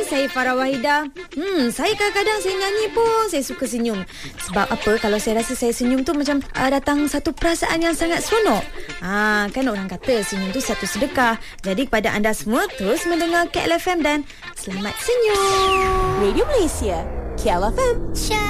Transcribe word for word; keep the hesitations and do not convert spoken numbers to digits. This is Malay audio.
Hai, saya Farah Wahidah. Hmm, saya kadang-kadang saya nyanyi pun saya suka senyum. Sebab apa? Kalau saya rasa saya senyum tu macam uh, datang satu perasaan yang sangat seronok. Ha, kan orang kata senyum tu satu sedekah. Jadi kepada anda semua, terus mendengar K L F M dan selamat senyum. Radio Malaysia, K L F M.